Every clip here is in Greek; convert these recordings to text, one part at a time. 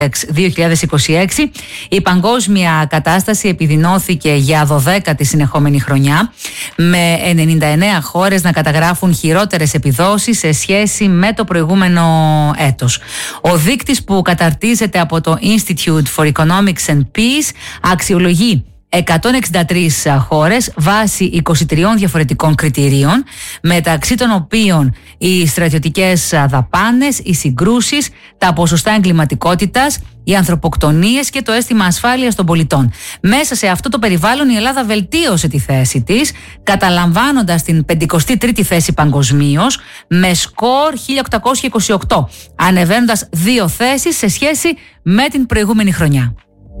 2026, η παγκόσμια κατάσταση επιδεινώθηκε για 12η συνεχόμενη χρονιά, με 99 χώρες να καταγράφουν χειρότερες επιδόσεις σε σχέση με το προηγούμενο έτος. Ο δείκτης, που καταρτίζεται από το Institute for Economics and Peace, αξιολογεί 163 χώρες βάσει 23 διαφορετικών κριτηρίων, μεταξύ των οποίων οι στρατιωτικές δαπάνες, οι συγκρούσεις, τα ποσοστά εγκληματικότητας, οι ανθρωποκτονίες και το αίσθημα ασφάλειας των πολιτών. Μέσα σε αυτό το περιβάλλον η Ελλάδα βελτίωσε τη θέση της, καταλαμβάνοντας την 53η θέση παγκοσμίως με σκορ 1828, ανεβαίνοντας 2 θέσεις σε σχέση με την προηγούμενη χρονιά.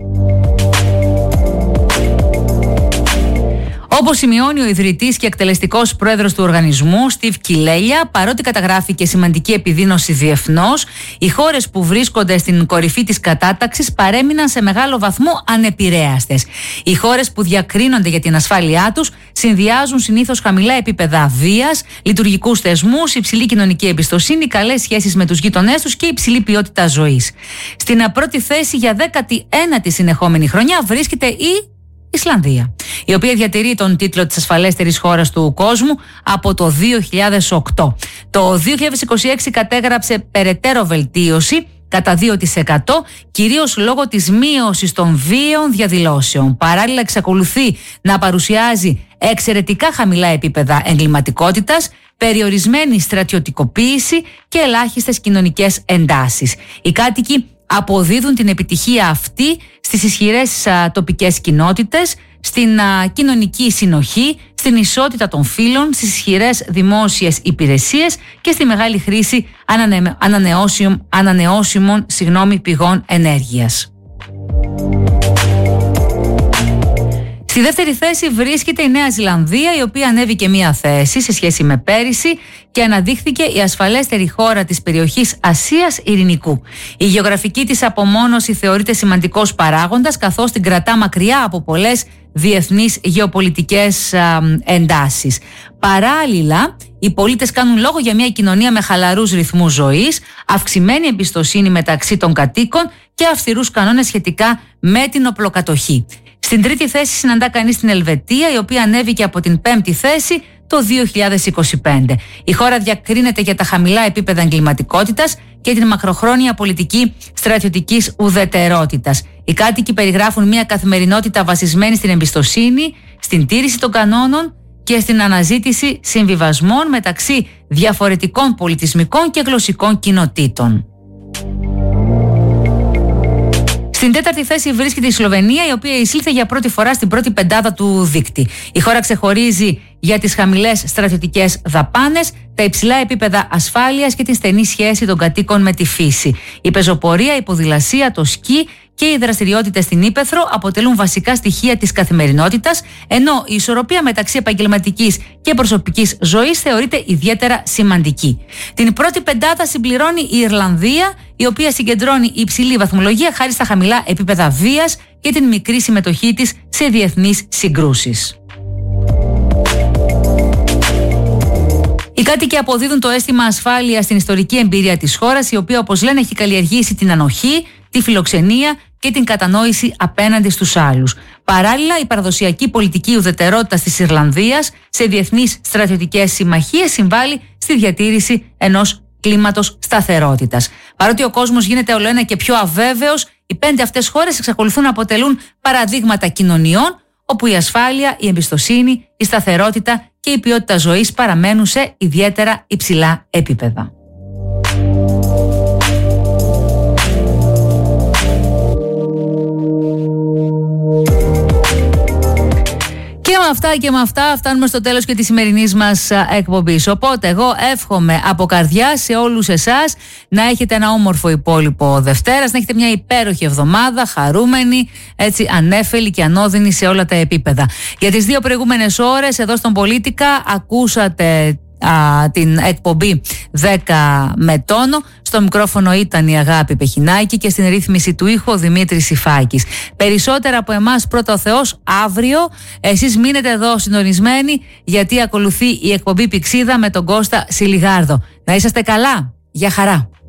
Όπως σημειώνει ο ιδρυτής και εκτελεστικός πρόεδρος του οργανισμού, Στιβ Κιλέλια, παρότι καταγράφηκε σημαντική επιδείνωση διεθνώς, οι χώρες που βρίσκονται στην κορυφή της κατάταξης παρέμειναν σε μεγάλο βαθμό ανεπηρέαστες. Οι χώρες που διακρίνονται για την ασφάλειά τους συνδυάζουν συνήθως χαμηλά επίπεδα βίας, λειτουργικούς θεσμούς, υψηλή κοινωνική εμπιστοσύνη, καλές σχέσεις με τους γείτονές τους και υψηλή ποιότητα ζωής. Στην πρώτη θέση για 19η συνεχόμενη χρονιά βρίσκεται η Ισλανδία, η οποία διατηρεί τον τίτλο της ασφαλέστερης χώρας του κόσμου από το 2008. Το 2026 κατέγραψε περαιτέρω βελτίωση κατά 2%, κυρίως λόγω της μείωσης των βίαιων διαδηλώσεων. Παράλληλα, εξακολουθεί να παρουσιάζει εξαιρετικά χαμηλά επίπεδα εγκληματικότητας, περιορισμένη στρατιωτικοποίηση και ελάχιστες κοινωνικές εντάσεις. Οι κάτοικοι αποδίδουν την επιτυχία αυτή στις ισχυρές τοπικές κοινότητες, στην κοινωνική συνοχή, στην ισότητα των φύλων, στις ισχυρές δημόσιες υπηρεσίες και στη μεγάλη χρήση ανανεώσιμων πηγών ενέργειας. Στη δεύτερη θέση βρίσκεται η Νέα Ζηλανδία, η οποία ανέβηκε μία θέση σε σχέση με πέρυσι και αναδείχθηκε η ασφαλέστερη χώρα της περιοχής Ασίας Ειρηνικού. Η γεωγραφική της απομόνωση θεωρείται σημαντικός παράγοντας, καθώς την κρατά μακριά από πολλές διεθνείς γεωπολιτικές εντάσεις. Παράλληλα, οι πολίτες κάνουν λόγο για μια κοινωνία με χαλαρούς ρυθμούς ζωής, αυξημένη εμπιστοσύνη μεταξύ των κατοίκων και αυστηρούς κανόνες σχετικά με την οπλοκατοχή. Στην τρίτη θέση συναντά κανείς την Ελβετία, η οποία ανέβηκε από την 5η θέση το 2025. Η χώρα διακρίνεται για τα χαμηλά επίπεδα εγκληματικότητας και την μακροχρόνια πολιτική στρατιωτικής ουδετερότητας. Οι κάτοικοι περιγράφουν μια καθημερινότητα βασισμένη στην εμπιστοσύνη, στην τήρηση των κανόνων και στην αναζήτηση συμβιβασμών μεταξύ διαφορετικών πολιτισμικών και γλωσσικών κοινοτήτων. Στην τέταρτη θέση βρίσκεται η Σλοβενία, η οποία εισήλθε για πρώτη φορά στην πρώτη πεντάδα του δείκτη. Η χώρα ξεχωρίζει για τις χαμηλές στρατιωτικές δαπάνες, τα υψηλά επίπεδα ασφάλειας και την στενή σχέση των κατοίκων με τη φύση. Η πεζοπορία, η ποδηλασία, το σκι και οι δραστηριότητες στην ύπαιθρο αποτελούν βασικά στοιχεία της καθημερινότητας, ενώ η ισορροπία μεταξύ επαγγελματικής και προσωπικής ζωής θεωρείται ιδιαίτερα σημαντική. Την πρώτη πεντάδα συμπληρώνει η Ιρλανδία, η οποία συγκεντρώνει υψηλή βαθμολογία χάρη στα χαμηλά επίπεδα βίας και την μικρή συμμετοχή της σε διεθνείς συγκρούσεις. Οι κάτοικοι αποδίδουν το αίσθημα ασφάλειας στην ιστορική εμπειρία της χώρας, η οποία, όπως λένε, έχει καλλιεργήσει την ανοχή, τη φιλοξενία και την κατανόηση απέναντι στους άλλους. Παράλληλα, η παραδοσιακή πολιτική ουδετερότητα της Ιρλανδίας σε διεθνείς στρατιωτικές συμμαχίες συμβάλλει στη διατήρηση ενός κλίματος σταθερότητας. Παρότι ο κόσμος γίνεται ολοένα και πιο αβέβαιος, οι 5 αυτές χώρες εξακολουθούν να αποτελούν παραδείγματα κοινωνιών όπου η ασφάλεια, η εμπιστοσύνη, η σταθερότητα και η ποιότητα ζωής παραμένουν σε ιδιαίτερα υψηλά επίπεδα. Και με αυτά φτάνουμε στο τέλος και της σημερινής μας εκπομπής. Οπότε εγώ εύχομαι από καρδιά σε όλους εσάς να έχετε ένα όμορφο υπόλοιπο Δευτέρας, να έχετε μια υπέροχη εβδομάδα, χαρούμενη, έτσι ανέφελη και ανώδυνη σε όλα τα επίπεδα. Για τις 2 προηγούμενες ώρες εδώ στον Πολίτικα ακούσατε την εκπομπή 10 με τόνο. Στο μικρόφωνο ήταν η Αγάπη Πεχινάκη και στην ρύθμιση του ήχου ο Δημήτρης Ιφάκης. Περισσότερα από εμάς πρώτα ο Θεός αύριο. Εσείς μείνετε εδώ συντονισμένοι, γιατί ακολουθεί η εκπομπή Πηξίδα με τον Κώστα Σιλιγάρδο. Να είσαστε καλά. Γεια χαρά.